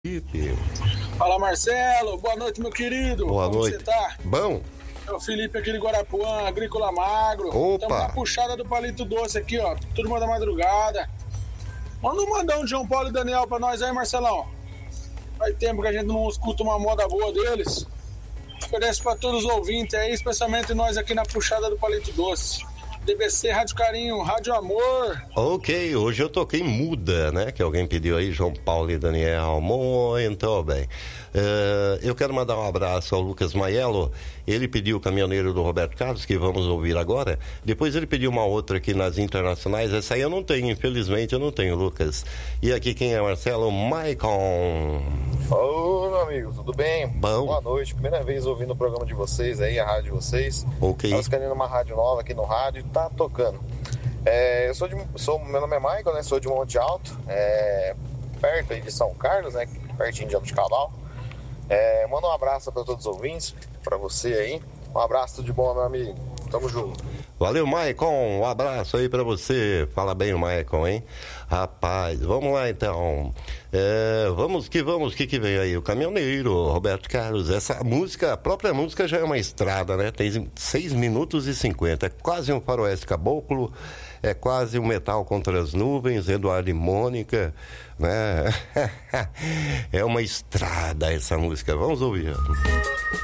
Felipe. Fala, Marcelo, boa noite, meu querido. Boa Como noite. você tá? Bom. É o Felipe aqui de Guarapuã, Agrícola Magro. Opa. Estamos na puxada do Palito Doce aqui, ó. Turma da madrugada. Manda um mandão de João Paulo e Daniel pra nós aí, Marcelão. Faz tempo que a gente não escuta uma moda boa deles. Ofereço pra todos os ouvintes aí, especialmente nós aqui na puxada do Palito Doce. DBC, Rádio Carinho, Rádio Amor. Ok, hoje eu toquei Muda, né? Que alguém pediu aí, João Paulo e Daniel. Muito bem. Eu quero mandar um abraço ao Lucas Maiello. Ele pediu o Caminhoneiro do Roberto Carlos, que vamos ouvir agora. Depois ele pediu uma outra aqui nas internacionais. Essa aí eu não tenho, infelizmente eu não tenho, Lucas. E aqui quem é, Marcelo? Maicon. Ô, meu amigo, tudo bem? Bom. Boa noite, primeira vez ouvindo o programa de vocês aí, a rádio de vocês. Ok. Estamos querendo uma rádio nova aqui no rádio, tá tocando. Meu nome é Maicon, né? Sou de Monte Alto, perto aí de São Carlos, né? Pertinho de Jabuticabal. Manda um abraço para todos os ouvintes, para você aí. Um abraço, tudo de bom, meu amigo. Tamo junto. Valeu, Maicon. Um abraço aí pra você. Fala bem o Maicon, hein? Rapaz, vamos lá então. Vamos que vamos. O que vem aí? O Caminhoneiro, Roberto Carlos. Essa música, a própria música já é uma estrada, né? Tem 6 minutos e 50. É quase um faroeste caboclo. É quase um metal contra as nuvens. Eduardo e Mônica, né? É uma estrada essa música. Vamos ouvir.